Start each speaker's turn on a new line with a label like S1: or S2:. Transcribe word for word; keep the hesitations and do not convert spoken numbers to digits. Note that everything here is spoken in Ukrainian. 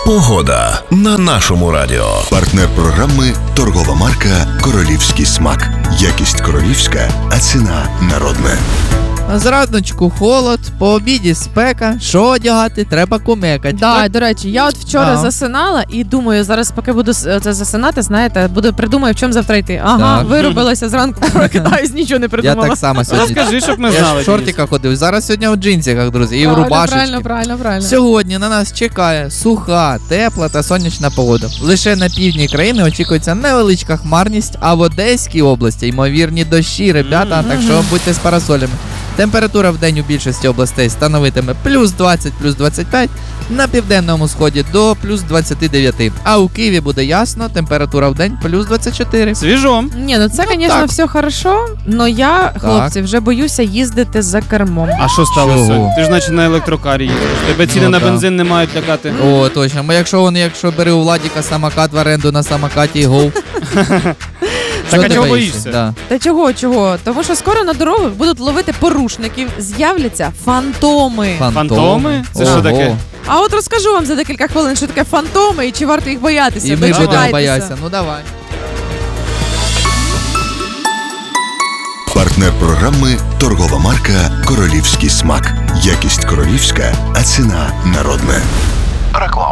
S1: Погода на нашому радіо.
S2: Партнер програми – торгова марка «Королівський смак». Якість королівська, а ціна народна.
S3: Зраночку холод, по обіді спека, що одягати, треба кумекати.
S4: Да, до речі, я от вчора
S3: А.
S4: засинала і думаю, зараз поки буду с- це засинати, знаєте, буду придумаю, в чому завтра йти. Ага,
S3: Так.
S4: виробилася зранку, прокидаюсь, нічого не
S3: Я
S4: придумала.
S3: так само сьогодні.
S5: Розкажи, щоб ми
S3: Я ж
S5: знали.
S3: в шортиках ходив, зараз сьогодні в джинсиках, друзі, і в
S4: Правильно,
S3: рубашечці.
S4: Правильно, правильно, правильно.
S3: Сьогодні на нас чекає суха, тепла та сонячна погода. Лише на півдні країни очікується невеличка хмарність, а в Одеській області ймовірні дощі, ребята, так що будьте з парасолями. Температура в день у більшості областей становитиме плюс двадцять, плюс двадцять п'ять, на південному сході до плюс двадцять дев'ять. А у Києві буде ясно, температура в день плюс двадцять чотири.
S5: Свіжо.
S4: Ні, ну це,
S3: Ну,
S4: звісно,
S3: так.
S4: все хорошо, але я, хлопці, вже боюся їздити за кермом.
S5: А що сталося?
S3: Чого?
S5: Ти ж наче на електрокарі їдеш. Тебе ціни
S3: Ну,
S5: на
S3: да.
S5: бензин не мають лякати.
S3: О, точно. Бо якщо вони, якщо бери у Владіка самокат в оренду на самокаті і гоу.
S5: Так,
S3: Що
S5: а
S3: ти
S5: чого
S3: боїшся?
S5: боїшся?
S3: Да.
S4: Та чого, чого? Тому що скоро на дорогах будуть ловити порушників, з'являться фантоми.
S5: Фантоми? Це що
S3: Ого.
S5: таке?
S4: А от розкажу вам за декілька хвилин, що таке фантоми і чи варто їх боятися.
S3: І ми
S4: Дочекайтеся.
S3: будемо боятися. Ну давай.
S2: Партнер програми – торгова марка «Королівський смак». Якість королівська, а ціна народна.
S1: Реклама.